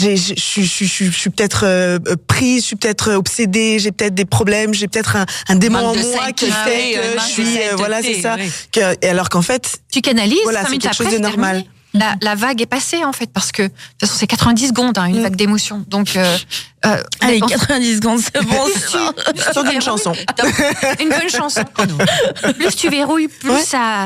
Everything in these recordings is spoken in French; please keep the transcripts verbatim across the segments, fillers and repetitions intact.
j'ai, je suis, je suis, je suis peut-être euh, prise, je suis peut-être obsédée, j'ai peut-être des problèmes, j'ai peut-être un, un démon en moi qui fait que je suis, euh, voilà, c'est ça. Oui. Que, et alors qu'en fait, tu canalises, voilà, c'est quelque chose de normal. La, la vague est passée en fait parce que de toute façon c'est quatre-vingt-dix secondes hein, une mm. vague d'émotions donc euh, euh, allez quatre-vingt-dix secondes c'est bon c'est sur une chanson une bonne chanson plus tu verrouilles plus ouais. ça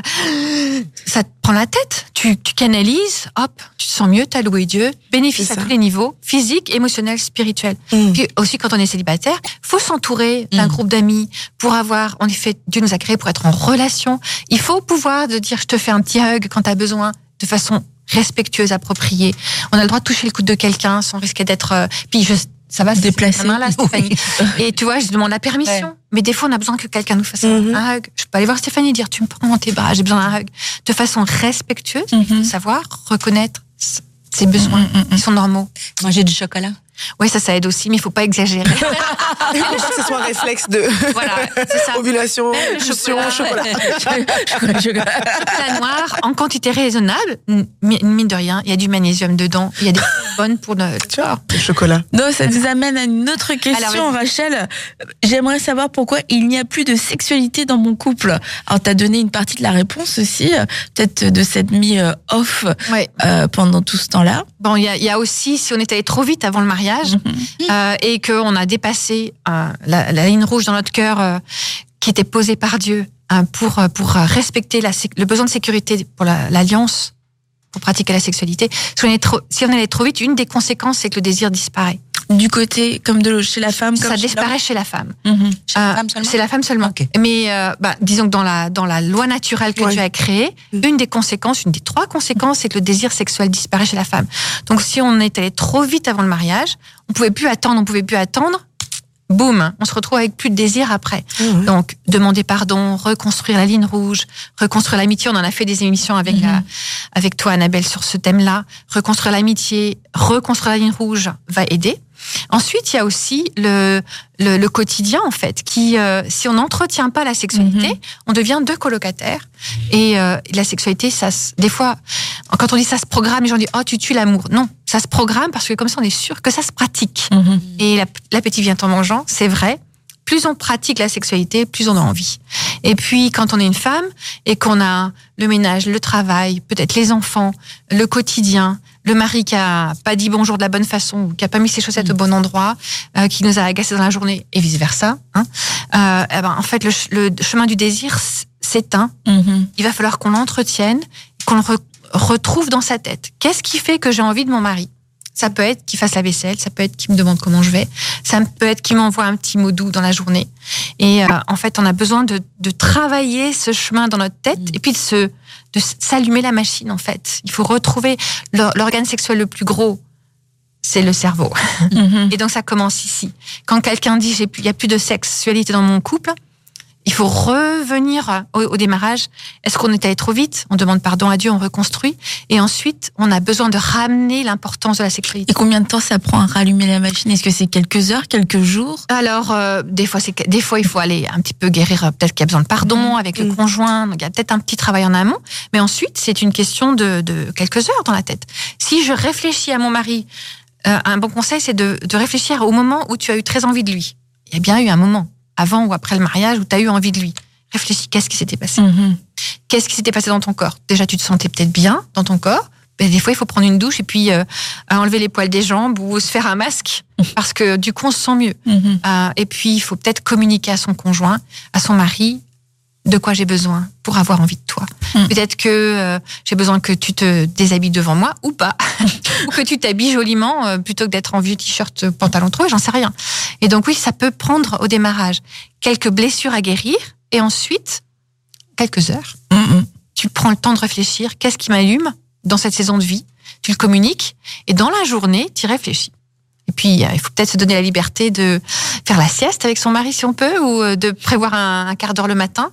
ça te prend la tête tu, tu canalises hop tu te sens mieux t'as loué Dieu bénéfice à tous les niveaux physique émotionnel spirituel mm. puis aussi quand on est célibataire faut s'entourer d'un mm. groupe d'amis pour avoir en effet Dieu nous a créés pour être en relation il faut pouvoir de dire je te fais un petit hug quand t'as besoin de façon respectueuse, appropriée. On a le droit de toucher le coude de quelqu'un sans risquer d'être... Euh, puis je, ça va se déplacer. Là, Stéphanie. Oui. Et tu vois, je demande la permission. Ouais. Mais des fois, on a besoin que quelqu'un nous fasse mm-hmm. un hug. Je peux aller voir Stéphanie et dire, tu me prends dans tes bras, j'ai besoin d'un hug. De façon respectueuse, mm-hmm. il faut savoir reconnaître ses besoins. Mm-hmm. Ils sont normaux. Manger du chocolat. Oui, ça, ça aide aussi, mais il ne faut pas exagérer. Il faut que ce soit un réflexe de voilà, c'est ça. Ovulation, pulsion, chocolat. Chocolat. Chocolat noir, en quantité raisonnable, mine de rien, il y a du magnésium dedans, il y a des bonnes pour le corps. Le chocolat. Non, ça nous amène à une autre question, alors, Rachel. J'aimerais savoir pourquoi il n'y a plus de sexualité dans mon couple. Alors, tu as donné une partie de la réponse aussi, peut-être de cette mi-off ouais. euh, pendant tout ce temps-là. Bon, il y, y a aussi, si on est allé trop vite avant le mariage, Mmh. Euh, et qu'on a dépassé euh, la, la ligne rouge dans notre cœur euh, qui était posée par Dieu euh, pour, pour respecter la, le besoin de sécurité pour la, l'alliance, pour pratiquer la sexualité. Si on, est trop, si on allait trop vite, une des conséquences, c'est que le désir disparaît. Du côté, comme de chez la femme comme Ça chez disparaît l'homme. chez la femme. Mmh. Chez euh, la femme seulement. C'est la femme seulement. Okay. Mais euh, bah, disons que dans la, dans la loi naturelle que ouais. Dieu a créée, mmh. une des conséquences, une des trois conséquences, c'est que le désir sexuel disparaît chez la femme. Donc si on est allé trop vite avant le mariage, on pouvait plus attendre, on pouvait plus attendre, boum, on se retrouve avec plus de désir après. Mmh. Donc demander pardon, reconstruire la ligne rouge, reconstruire l'amitié. On en a fait des émissions avec, mmh. la, avec toi, Annabelle, sur ce thème-là. Reconstruire l'amitié, reconstruire la ligne rouge va aider. Ensuite, il y a aussi le, le, le quotidien, en fait, qui, euh, si on n'entretient pas la sexualité, mm-hmm. on devient deux colocataires. Et euh, la sexualité, ça, des fois, quand on dit ça se programme, les gens disent « Oh, tu tues l'amour ». Non, ça se programme parce que comme ça, on est sûr que ça se pratique. Mm-hmm. Et l'appétit vient en mangeant, c'est vrai. Plus on pratique la sexualité, plus on a envie. Et puis, quand on est une femme et qu'on a le ménage, le travail, peut-être les enfants, le quotidien, le mari qui a pas dit bonjour de la bonne façon, ou qui a pas mis ses chaussettes mmh. au bon endroit, euh, qui nous a agacés dans la journée, et vice versa. Hein, euh, eh ben, en fait, le, le chemin du désir s'éteint. Mmh. Il va falloir qu'on l'entretienne, qu'on le re- retrouve dans sa tête. Qu'est-ce qui fait que j'ai envie de mon mari ? Ça peut être qu'il fasse la vaisselle, ça peut être qu'il me demande comment je vais, ça peut être qu'il m'envoie un petit mot doux dans la journée. Et euh, en fait, on a besoin de, de travailler ce chemin dans notre tête mmh. et puis de, se, de s'allumer la machine, en fait. Il faut retrouver l'organe sexuel le plus gros, c'est le cerveau. Mmh. Et donc, ça commence ici. Quand quelqu'un dit « il n'y a plus de sexualité dans mon couple », il faut revenir au, au démarrage. Est-ce qu'on est allé trop vite ? On demande pardon à Dieu, on reconstruit. Et ensuite, on a besoin de ramener l'importance de la sexualité. Et combien de temps ça prend à rallumer la machine ? Est-ce que c'est quelques heures, quelques jours ? Alors, euh, des fois, c'est, des fois, il faut aller un petit peu guérir. Peut-être qu'il y a besoin de pardon mmh. avec le mmh. conjoint. Donc, il y a peut-être un petit travail en amont. Mais ensuite, c'est une question de, de quelques heures dans la tête. Si je réfléchis à mon mari, euh, un bon conseil, c'est de, de réfléchir au moment où tu as eu très envie de lui. Il y a bien eu un moment, avant ou après le mariage, où tu as eu envie de lui. Réfléchis, qu'est-ce qui s'était passé ? Mmh. Qu'est-ce qui s'était passé dans ton corps ? Déjà, tu te sentais peut-être bien dans ton corps. Mais des fois, il faut prendre une douche et puis euh, enlever les poils des jambes ou se faire un masque parce que du coup, on se sent mieux. Mmh. Euh, et puis, il faut peut-être communiquer à son conjoint, à son mari, de quoi j'ai besoin pour avoir envie de toi. Mmh. Peut-être que euh, j'ai besoin que tu te déshabilles devant moi ou pas. Ou que tu t'habilles joliment euh, plutôt que d'être en vieux t-shirt, pantalon troué, j'en sais rien. Et donc oui, ça peut prendre au démarrage quelques blessures à guérir et ensuite quelques heures. Mmh. Tu prends le temps de réfléchir. Qu'est-ce qui m'allume dans cette saison de vie ? Tu le communiques et dans la journée, tu y réfléchis. Et puis, il faut peut-être se donner la liberté de faire la sieste avec son mari si on peut ou de prévoir un, un quart d'heure le matin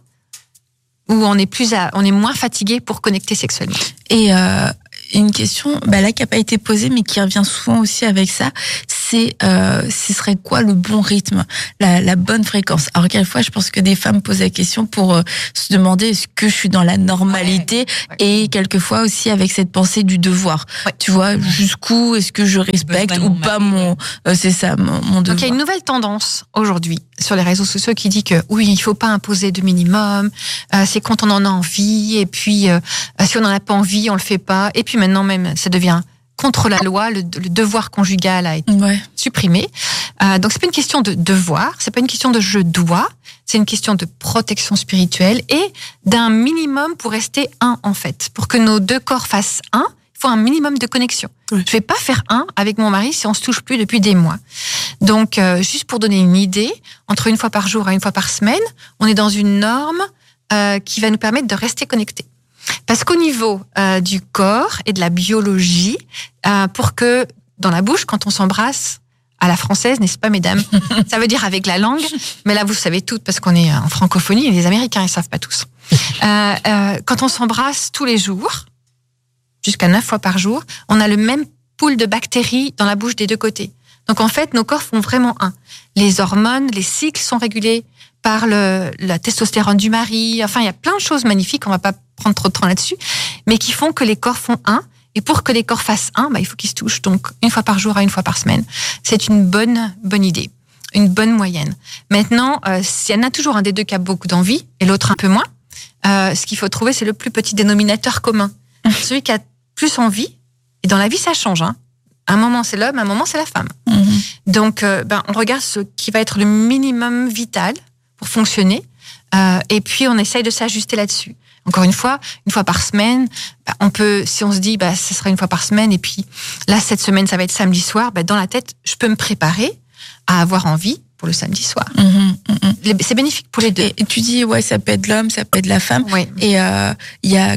où on est plus à, on est moins fatigué pour connecter sexuellement. Et euh, une question, bah là qui n'a pas été posée mais qui revient souvent aussi avec ça, c'est euh, ce serait quoi le bon rythme, la, la bonne fréquence. Alors quelquefois, je pense que des femmes posent la question pour euh, se demander est-ce que je suis dans la normalité, ouais, ouais. Et quelquefois aussi avec cette pensée du devoir. Ouais. Tu vois, jusqu'où est-ce que je respecte ou pas mon, euh, c'est ça, mon, mon devoir. Donc il y a une nouvelle tendance aujourd'hui sur les réseaux sociaux qui dit que oui, il faut pas imposer de minimum, euh, c'est quand on en a envie, et puis euh, si on n'en a pas envie, on le fait pas, et puis maintenant même ça devient contre la loi, le, le devoir conjugal a été ouais. supprimé. Euh, donc c'est pas une question de devoir, c'est pas une question de je dois, c'est une question de protection spirituelle et d'un minimum pour rester un en fait, pour que nos deux corps fassent un. Il faut un minimum de connexion. Ouais. Je vais pas faire un avec mon mari si on se touche plus depuis des mois. Donc, euh, juste pour donner une idée, entre une fois par jour et une fois par semaine, on est dans une norme euh, qui va nous permettre de rester connectés. Parce qu'au niveau euh, du corps et de la biologie, euh, pour que dans la bouche, quand on s'embrasse, à la française, n'est-ce pas, mesdames? Ça veut dire avec la langue, mais là, vous savez toutes, parce qu'on est en francophonie, et les Américains, ils savent pas tous. Euh, euh, quand on s'embrasse tous les jours, jusqu'à neuf fois par jour, on a le même pool de bactéries dans la bouche des deux côtés. Donc en fait, nos corps font vraiment un. Les hormones, les cycles sont régulés par le, la testostérone du mari. Enfin, il y a plein de choses magnifiques, on va pas prendre trop de temps là-dessus, mais qui font que les corps font un. Et pour que les corps fassent un, bah, il faut qu'ils se touchent. Donc une fois par jour à une fois par semaine. C'est une bonne, bonne idée, une bonne moyenne. Maintenant, euh, s'il y en a toujours un des deux qui a beaucoup d'envie et l'autre un peu moins, euh, ce qu'il faut trouver, c'est le plus petit dénominateur commun. Celui qui a plus envie, et dans la vie ça change, hein. Un moment c'est l'homme, un moment c'est la femme. Mm-hmm. Donc euh, ben, on regarde ce qui va être le minimum vital pour fonctionner, euh, et puis on essaye de s'ajuster là-dessus. Encore une fois, une fois par semaine, ben, on peut, si on se dit bah, ce sera une fois par semaine, et puis là cette semaine ça va être samedi soir, ben, dans la tête je peux me préparer à avoir envie pour le samedi soir. Mmh, mmh. C'est bénéfique pour les deux. Et, et tu dis ouais, ça peut être l'homme, ça peut être la femme. Oui. Et il euh, y a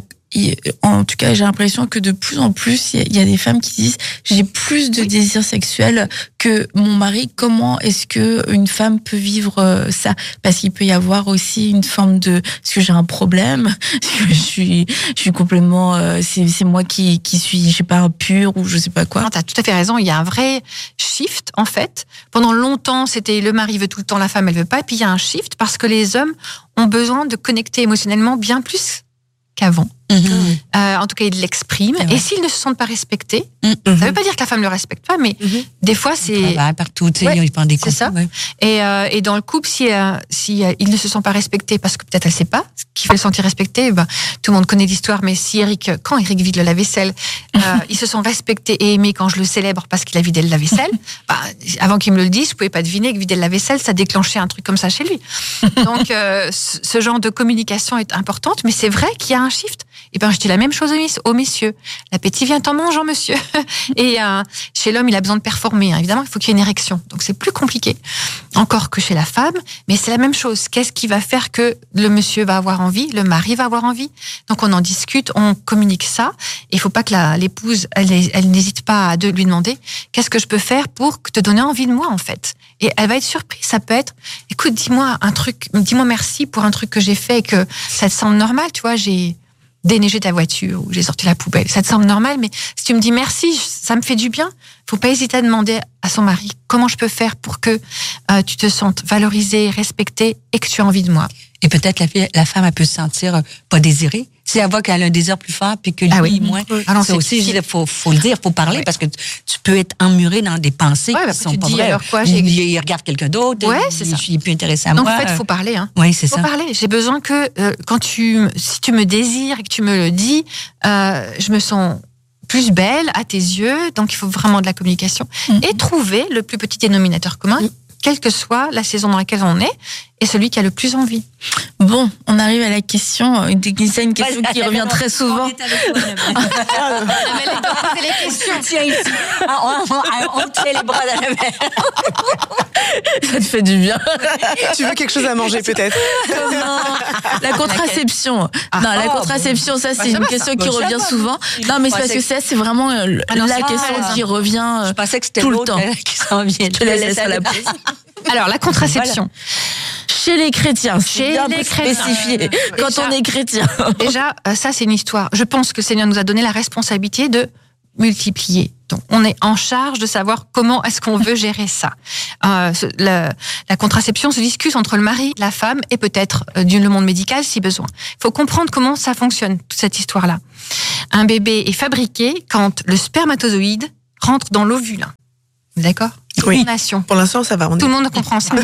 en tout cas, j'ai l'impression que de plus en plus, il y a des femmes qui disent j'ai plus de oui. désir sexuel que mon mari. Comment est-ce que une femme peut vivre ça? Parce qu'il peut y avoir aussi une forme de est-ce que j'ai un problème? Est-ce que je suis, je suis complètement, euh, c'est, c'est moi qui qui suis, je sais pas, impure ou je sais pas quoi. Non, t'as tout à fait raison. Il y a un vrai shift en fait. Pendant longtemps, c'était le mari veut tout le temps, la femme elle veut pas. Et puis il y a un shift parce que les hommes ont besoin de connecter émotionnellement bien plus qu'avant. Mmh. Euh, en tout cas, ils l'expriment. Et s'ils ne se sentent pas respectés, mmh. ça ne veut pas dire que la femme ne le respecte pas, mais mmh. des fois, c'est... Travail, partout, tu sais, ouais, ils prennent des coups. C'est ça. Ouais. Et, euh, et dans le couple, si, euh, si euh, ils ne se sentent pas respectés parce que peut-être elle ne sait pas ce qui fait le sentir respecté, ben, tout le monde connaît l'histoire, mais si Eric, quand Eric vide le lave-vaisselle, euh, ils se sont respectés et aimés quand je le célèbre parce qu'il a vidé le lave-vaisselle, ben, avant qu'il me le dise, je ne pouvais pas deviner que vider le lave-vaisselle, ça déclenchait un truc comme ça chez lui. Donc, euh, ce genre de communication est importante, mais c'est vrai qu'il y a un shift. Et ben, je dis la même chose aux messieurs. L'appétit vient en mangeant, monsieur. Et euh, chez l'homme, il a besoin de performer. Hein. Évidemment, il faut qu'il y ait une érection. Donc, c'est plus compliqué encore que chez la femme. Mais c'est la même chose. Qu'est-ce qui va faire que le monsieur va avoir envie, le mari va avoir envie? Donc, on en discute, on communique ça. Et il faut pas que la, l'épouse, elle, elle n'hésite pas à de lui demander qu'est-ce que je peux faire pour te donner envie de moi, en fait. Et elle va être surprise. Ça peut être, écoute, dis-moi un truc, dis-moi merci pour un truc que j'ai fait et que ça te semble normal. Tu vois, j'ai déneiger ta voiture ou j'ai sorti la poubelle. Ça te semble normal, mais si tu me dis merci, ça me fait du bien. Faut pas hésiter à demander à son mari comment je peux faire pour que euh, tu te sentes valorisée, respectée et que tu as envie de moi. Et peut-être la, fille, la femme, elle peut se sentir pas désirée. Si elle voit qu'elle a un désir plus fort puis que lui, ah oui. moins. Ah non, ça aussi, il faut, faut le dire, faut parler, ouais. Parce que tu peux être emmuré dans des pensées ouais, qui bah, sont pas vraies. Alors quoi, j'ai... il, il regarde quelqu'un d'autre, ouais, il, c'est il, ça. il est plus intéressé à Donc, moi. Donc en fait, il faut parler. Hein. Oui, c'est faut ça. Faut parler. J'ai besoin que euh, quand tu, si tu me désires et que tu me le dis, euh, je me sens plus belle à tes yeux. Donc il faut vraiment de la communication mm-hmm. et trouver le plus petit dénominateur commun. Mm-hmm. Quelle que soit la saison dans laquelle on est, et celui qui a le plus envie. Bon, on arrive à la question, une, une question ouais, qui revient très souvent. les questions. Tiens ici. On, on, on tient les bras dans la mer. Ça te fait du bien. Tu veux quelque chose à manger peut-être? Non, la contraception. Ah, non, la oh, contraception, bon. ça c'est bah, une question ça. qui bon, revient souvent. Il non, mais c'est parce que ça, c'est vraiment ah, non, la question ah, qui revient Je pensais que c'était tout le temps. Qui s'en vient. Je te laisse à la pause. Alors, la contraception. Voilà. Chez les chrétiens, c'est bien les spécifié quand déjà, on est chrétien. Déjà, ça, c'est une histoire. Je pense que le Seigneur nous a donné la responsabilité de multiplié. Donc, on est en charge de savoir comment est-ce qu'on veut gérer ça. Euh, le, la contraception se discute entre le mari, la femme et peut-être euh, du le monde médical si besoin. Il faut comprendre comment ça fonctionne, toute cette histoire-là. Un bébé est fabriqué quand le spermatozoïde rentre dans l'ovule. D'accord ? Oui. Pour l'instant, ça va. On Tout est... le monde comprend ça.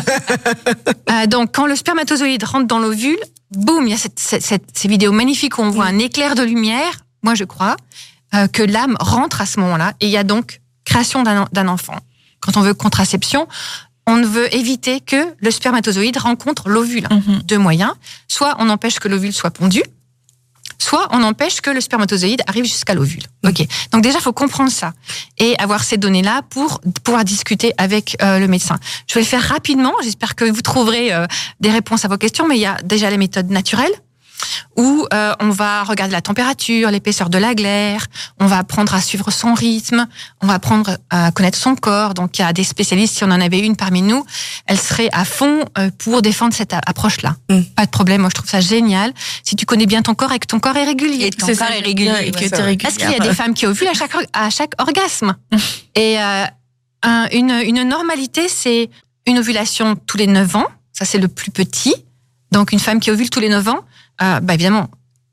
euh, donc, quand le spermatozoïde rentre dans l'ovule, boum, il y a cette, cette, cette, ces vidéos magnifiques où on voit un éclair de lumière, moi je crois, euh, que l'âme rentre à ce moment-là, et il y a donc création d'un, d'un enfant. Quand on veut contraception, on veut éviter que le spermatozoïde rencontre l'ovule. Mm-hmm. Deux moyens. Soit on empêche que l'ovule soit pondu, soit on empêche que le spermatozoïde arrive jusqu'à l'ovule. Ok. Donc déjà, il faut comprendre ça et avoir ces données-là pour pouvoir discuter avec euh, le médecin. Je vais le faire rapidement. J'espère que vous trouverez euh, des réponses à vos questions, mais il y a déjà les méthodes naturelles où euh, on va regarder la température, l'épaisseur de la glaire, on va apprendre à suivre son rythme, on va apprendre à connaître son corps. Donc, il y a des spécialistes, si on en avait une parmi nous, elle serait à fond pour défendre cette approche-là. Mm. Pas de problème, moi je trouve ça génial. Si tu connais bien ton corps et que ton corps est régulier. Et ton corps est régulier. Et que t'es régulier. Parce qu'il y a des femmes qui ovulent à chaque, à chaque orgasme. Et euh, un, une, une normalité, c'est une ovulation tous les neuf ans. Ça, c'est le plus petit. Donc, une femme qui ovule tous les neuf ans, Euh, bah évidemment,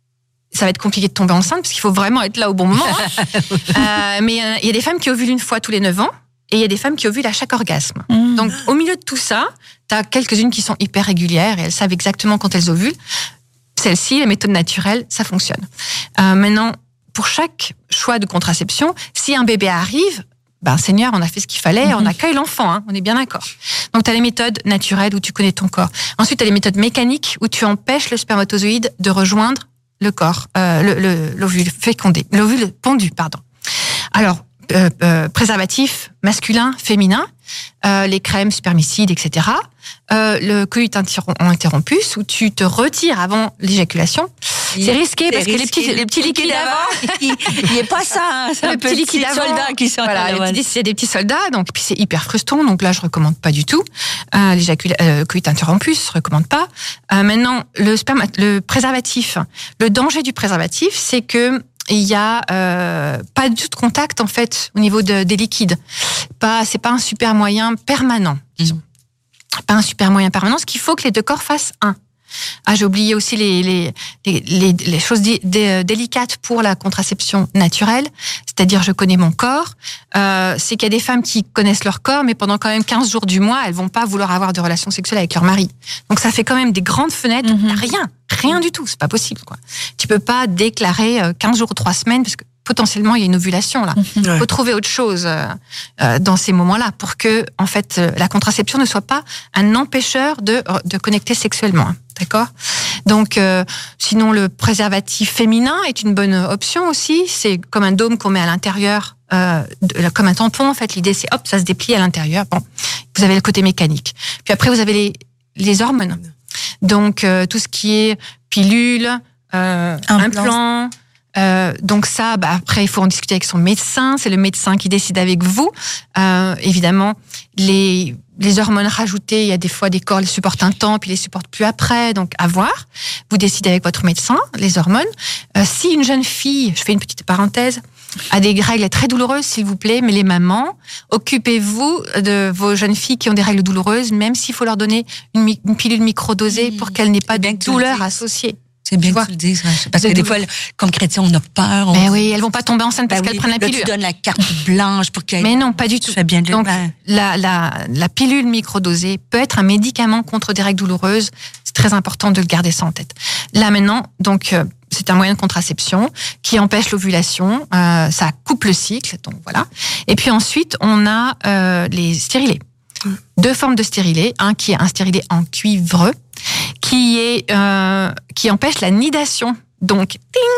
ça va être compliqué de tomber enceinte parce qu'il faut vraiment être là au bon moment. Hein. euh, mais il euh, y a des femmes qui ovulent une fois tous les neuf ans et il y a des femmes qui ovulent à chaque orgasme. Mmh. Donc, au milieu de tout ça, tu as quelques-unes qui sont hyper régulières et elles savent exactement quand elles ovulent. Celles-ci, les méthodes naturelles, ça fonctionne. Euh, maintenant, pour chaque choix de contraception, si un bébé arrive, ben Seigneur, on a fait ce qu'il fallait, mmh. on accueille l'enfant, hein, on est bien d'accord. Donc, tu as les méthodes naturelles où tu connais ton corps. Ensuite, tu as les méthodes mécaniques où tu empêches le spermatozoïde de rejoindre le corps, euh, le, le, l'ovule fécondé, l'ovule pondu, pardon. Alors, euh, euh, préservatif masculin, féminin, euh, les crèmes spermicides, et cetera. Euh, le coït interrompus où tu te retires avant l'éjaculation. Oui, c'est risqué c'est parce risqué. que les petits, les petits liquides d'avant, il n'y a pas ça, hein, c'est un petit liquide soldats qui sont voilà, les petits, c'est des petits soldats, donc puis c'est hyper frustrant, donc là je recommande pas du tout. Euh, l'éjacula- euh, coït interrompus, je recommande pas. Euh, maintenant, le sperme, le préservatif, le danger du préservatif, c'est que il y a euh, pas du tout de contact en fait au niveau de, des liquides. Pas, c'est pas un super moyen permanent. Disons. Mmh. Pas un super moyen permanent, ce qu'il faut que les deux corps fassent un. Ah, j'ai oublié aussi les, les, les, les, les choses dé, dé, délicates pour la contraception naturelle, c'est-à-dire je connais mon corps. Euh, c'est qu'il y a des femmes qui connaissent leur corps, mais pendant quand même quinze jours du mois, elles vont pas vouloir avoir de relations sexuelles avec leur mari. Donc ça fait quand même des grandes fenêtres. Mm-hmm. Rien, rien du tout, c'est pas possible, quoi. Tu peux pas déclarer quinze jours ou trois semaines, parce que potentiellement, il y a une ovulation là. Il ouais. faut trouver autre chose euh, dans ces moments-là pour que, en fait, euh, la contraception ne soit pas un empêcheur de, de connecter sexuellement. Hein, d'accord ? Donc, euh, sinon, le préservatif féminin est une bonne option aussi. C'est comme un dôme qu'on met à l'intérieur, euh, de, comme un tampon. En fait, l'idée, c'est hop, ça se déplie à l'intérieur. Bon, vous avez le côté mécanique. Puis après, vous avez les, les hormones. Donc, euh, tout ce qui est pilule, euh, implant. Euh, donc ça, bah après, il faut en discuter avec son médecin. C'est le médecin qui décide avec vous. Euh, évidemment, les, les hormones rajoutées, il y a des fois des corps les supportent un temps, puis les supportent plus après. Donc, à voir. Vous décidez avec votre médecin, les hormones. Euh, si une jeune fille, je fais une petite parenthèse, a des règles très douloureuses, s'il vous plaît, mais les mamans, occupez-vous de vos jeunes filles qui ont des règles douloureuses, même s'il faut leur donner une, une pilule microdosée mmh, pour qu'elles n'aient pas de douleur associée. C'est bien que tu le dises. Parce que des fois, comme chrétiens, on a peur. On... Mais oui, elles vont pas tomber enceintes parce ben qu'elles oui. prennent la pilule. Là, tu donnes la carte blanche pour qu'elles... Mais non, pas du tout. Ça bien de Donc, la, la, la pilule microdosée peut être un médicament contre des règles douloureuses. C'est très important de le garder ça en tête. Là, maintenant, donc, euh, c'est un moyen de contraception qui empêche l'ovulation. Euh, ça coupe le cycle. Donc, voilà. Et puis ensuite, on a euh, les stérilés. Mmh. Deux formes de stérilés. Un qui est un stérilet en cuivre, qui est euh, qui empêche la nidation. Donc,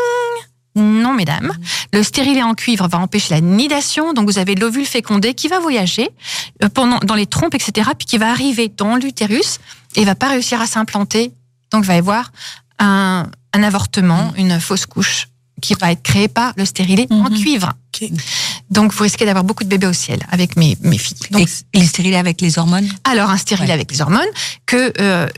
ting, non, mesdames. Mmh. Le stérilet en cuivre va empêcher la nidation. Donc, vous avez l'ovule fécondé qui va voyager pendant dans les trompes, et cetera, puis qui va arriver dans l'utérus et va pas réussir à s'implanter. Donc, il va y avoir un, un avortement, mmh. une fausse couche qui va être créée par le stérilet mmh. en cuivre. Okay. Donc, vous risquez d'avoir beaucoup de bébés au ciel avec mes, mes filles. Donc, et les stérilés avec les hormones ? Alors, un stérilet ouais. avec les hormones que... Euh,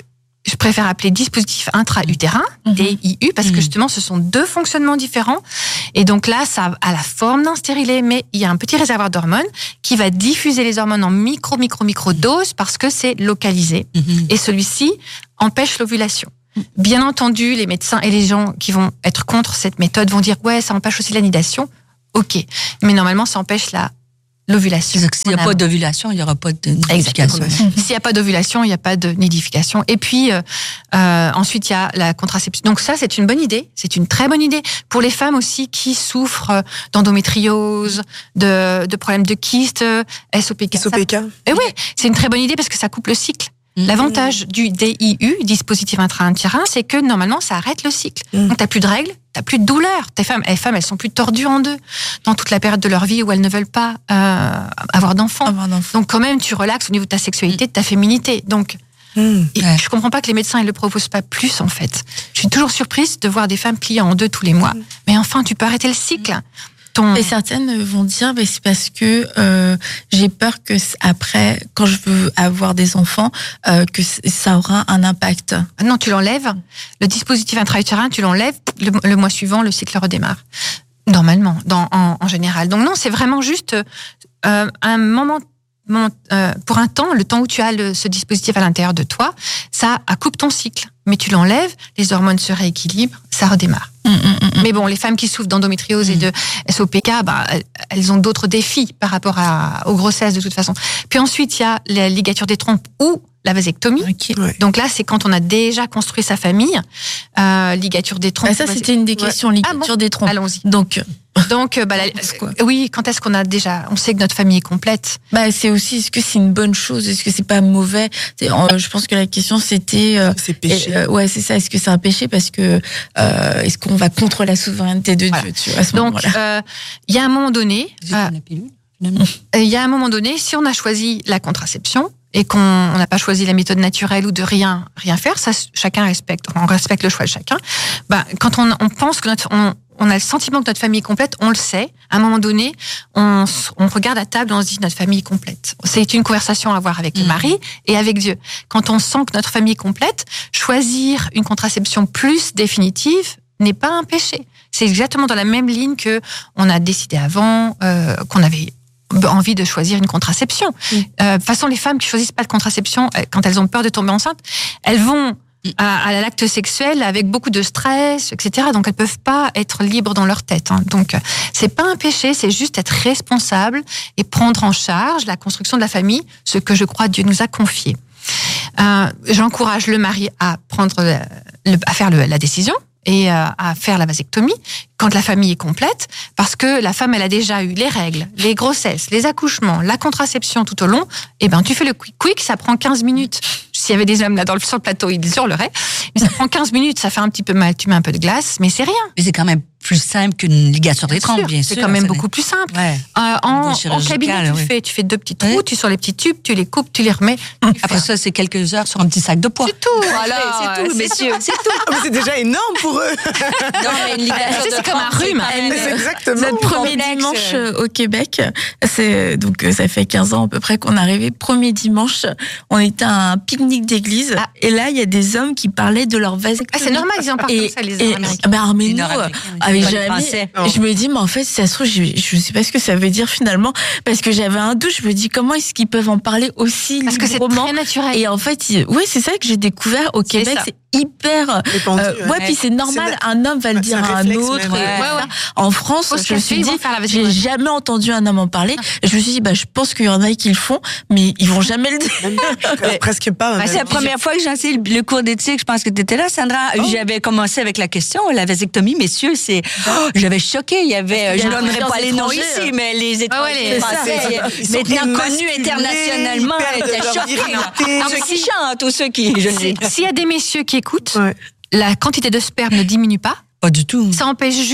je préfère appeler dispositif intra-utérin, mm-hmm. D I U, parce mm-hmm. que justement, ce sont deux fonctionnements différents. Et donc là, ça a la forme d'un stérilet, mais il y a un petit réservoir d'hormones qui va diffuser les hormones en micro, micro, micro doses parce que c'est localisé. Mm-hmm. Et celui-ci empêche l'ovulation. Bien entendu, les médecins et les gens qui vont être contre cette méthode vont dire « ouais, ça empêche aussi la nidation ». Ok, mais normalement, ça empêche la l'ovulation. S'il n'y a pas d'ovulation, il n'y aura pas de nidification. S'il n'y a pas d'ovulation, il n'y a pas de nidification. Et puis, euh, euh, ensuite, il y a la contraception. Donc ça, c'est une bonne idée. C'est une très bonne idée. Pour les femmes aussi qui souffrent d'endométriose, de, de problèmes de kyste, S O P K. S O P K. Ça... Et oui, c'est une très bonne idée parce que ça coupe le cycle. Mmh. L'avantage du D I U, dispositif intra-utérin, c'est que normalement, ça arrête le cycle. Mmh. Donc, t'as plus de règles, t'as plus de douleur. Tes femmes, les femmes, elles sont plus tordues en deux dans toute la période de leur vie où elles ne veulent pas euh, avoir d'enfants. Donc, quand même, tu relaxes au niveau de ta sexualité, de ta féminité. Donc, mmh. ouais. Je comprends pas que les médecins ne le proposent pas plus, en fait. Je suis toujours surprise de voir des femmes pliées en deux tous les mois. Mmh. Mais enfin, tu peux arrêter le cycle. Ton... Et certaines vont dire, mais c'est parce que euh, j'ai peur que après, quand je veux avoir des enfants, euh, que ça aura un impact. Non, tu l'enlèves. Le dispositif intra-utérin, tu l'enlèves. Le, le mois suivant, le cycle redémarre. Normalement, dans, en, en général. Donc non, c'est vraiment juste euh, un moment. Moment, euh, pour un temps, le temps où tu as le, ce dispositif à l'intérieur de toi, ça coupe ton cycle. Mais tu l'enlèves, les hormones se rééquilibrent, ça redémarre. Mmh, mmh, mmh. Mais bon, les femmes qui souffrent d'endométriose mmh. et de S O P K, bah, elles ont d'autres défis par rapport à, aux grossesses de toute façon. Puis ensuite, il y a la ligature des trompes ou la vasectomie. Okay. Ouais. Donc là, c'est quand on a déjà construit sa famille. Euh, ligature des trompes. Bah ça, c'était une des questions, ouais. ligature ah bon des trompes. Allons-y. Donc... Donc, bah, la, oui, quand est-ce qu'on a déjà, on sait que notre famille est complète. Bah, c'est aussi, est-ce que c'est une bonne chose, est-ce que c'est pas mauvais. C'est, euh, je pense que la question c'était, euh, c'est péché. Euh, ouais, c'est ça. Est-ce que c'est un péché parce que euh, est-ce qu'on va contre la souveraineté de voilà. Dieu, tu vois, à ce Donc, il euh, y a un moment donné, il euh, y a un moment donné, si on a choisi la contraception et qu'on n'a pas choisi la méthode naturelle ou de rien, rien faire, ça, chacun respecte, on respecte le choix de chacun. Bah, quand on, on pense que notre, on, on a le sentiment que notre famille est complète, on le sait. À un moment donné, on, on regarde à table et on se dit notre famille est complète. C'est une conversation à avoir avec mmh. le mari et avec Dieu. Quand on sent que notre famille est complète, choisir une contraception plus définitive n'est pas un péché. C'est exactement dans la même ligne que on a décidé avant, euh, qu'on avait envie de choisir une contraception. Mmh. Euh, de toute façon, les femmes qui choisissent pas de contraception, quand elles ont peur de tomber enceinte, elles vont à, à l'acte sexuel avec beaucoup de stress, et cetera. Donc, elles peuvent pas être libres dans leur tête. Hein. Donc, c'est pas un péché, c'est juste être responsable et prendre en charge la construction de la famille, ce que je crois Dieu nous a confié. Euh, j'encourage le mari à prendre, le, à faire le, la décision et euh, à faire la vasectomie quand la famille est complète, parce que la femme, elle a déjà eu les règles, les grossesses, les accouchements, la contraception tout au long. Et ben, tu fais le quick quick, ça prend quinze minutes. S'il y avait des hommes là dans le, sur le plateau, ils hurleraient. Mais ça prend quinze minutes, ça fait un petit peu mal, tu mets un peu de glace, mais c'est rien. Mais c'est quand même plus simple qu'une ligature des trompes, bien sûr. C'est quand même beaucoup plus simple. Ouais. Euh, en, en cabinet, tu, oui. fais, tu fais deux petits trous, ouais. tu sors les petits tubes, tu les coupes, tu les remets. Tu Après ça, c'est quelques heures sur un petit sac de poids. C'est tout, voilà. C'est tout, messieurs, c'est tout. Mais c'est déjà énorme pour eux. Non, mais une ligature de comme un rhume. C'est exactement. Notre premier dimanche au Québec, c'est, donc ça fait quinze ans à peu près qu'on est arrivé. Premier dimanche, on était à un pique-nique d'église. Ah. Et là, il y a des hommes qui parlaient de leur vasectomie. Ah, c'est normal, ils en parlent comme ça, les hommes américains. Bah, mais nous, avec jamais... Je me dis, mais en fait, si ça se trouve, je, je sais pas ce que ça veut dire finalement, parce que j'avais un doute. Je me dis, comment est-ce qu'ils peuvent en parler aussi parce librement? Parce que c'est très naturel. Et en fait, il, oui, c'est ça que j'ai découvert au c'est Québec. Ça. C'est hyper. Répandu, euh, ouais, ouais, puis c'est normal. C'est un homme va le dire à un autre. Même, ouais. Ouais, ouais. En France, Faut je me suis dit, j'ai jamais entendu un homme en parler. Et je me suis dit, bah, je pense qu'il y en a qui le font, mais ils vont jamais le dire. Presque pas. Bah, c'est la première fois que j'ai essayé le cours d'éthique. Je pense que tu étais là, Sandra. Oh. J'avais commencé avec la question, la vasectomie, messieurs, c'est, oh, j'avais choqué. Il y avait, je donnerai pas les noms ici, mais les étrangers français, maintenant connus internationalement, étaient choqués. Exigeants, tous ceux qui, je sais. S'il y a des messieurs qui écoute, ouais. la quantité de sperme ne diminue pas. Pas du tout. Ça empêche juste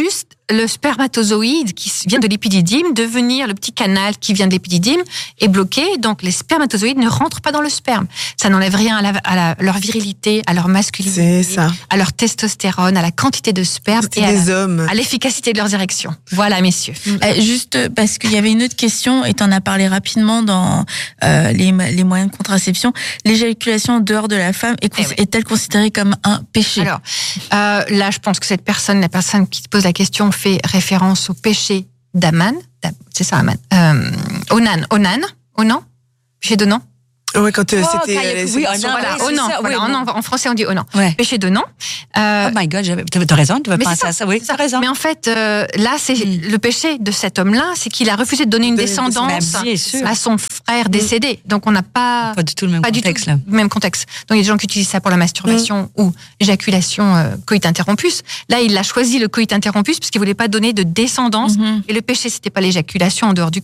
le spermatozoïde qui vient de l'épididyme, devenir le petit canal qui vient de l'épididyme, est bloqué. Donc, les spermatozoïdes ne rentrent pas dans le sperme. Ça n'enlève rien à, la, à la, leur virilité, à leur masculinité, à leur testostérone, à la quantité de sperme et à, des la, hommes. à l'efficacité de leurs érections. Voilà, messieurs. Euh, juste parce qu'il y avait une autre question, et tu en as parlé rapidement dans euh, les, les moyens de contraception. L'éjaculation en dehors de la femme est, eh oui. est-elle considérée comme un péché? Alors, euh, là, je pense que cette personne, la personne qui te pose la question, fait référence au péché d'Aman. C'est ça, Aman. Euh, Onan. Onan. Onan. Péché d'Onan. Ouais, quand euh, oh, c'était... Oui, oh, non, voilà, oh, non, voilà, oui, en, en français, on dit oh non. Ouais. Péché de non. Euh, oh my God, tu as raison, tu vas penser à ça, oui, tu as raison. Mais en fait, euh, là, c'est mm. le péché de cet homme-là, c'est qu'il a refusé de donner une de, descendance de à son frère décédé. Donc, on n'a pas... Pas du tout le même pas contexte, du tout le même contexte. Donc, il y a des gens qui utilisent ça pour la masturbation mm. ou éjaculation euh, coït interrompus. Là, il a choisi le coït interrompus parce qu'il voulait pas donner de descendance. Mm-hmm. Et le péché, c'était pas l'éjaculation en dehors du